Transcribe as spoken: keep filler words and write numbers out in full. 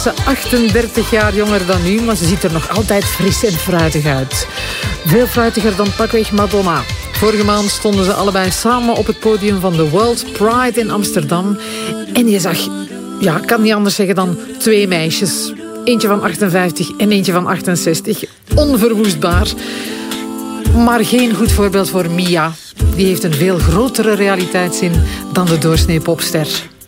Ze is achtendertig jaar jonger dan nu, maar ze ziet er nog altijd fris en fruitig uit. Veel fruitiger dan pakweg Madonna. Vorige maand stonden ze allebei samen op het podium van de World Pride in Amsterdam. En je zag, ja, ik kan niet anders zeggen dan twee meisjes. Eentje van achtenvijftig en eentje van achtenzestig. Onverwoestbaar. Maar geen goed voorbeeld voor Mia. Die heeft een veel grotere realiteitszin dan de doorsnee popster.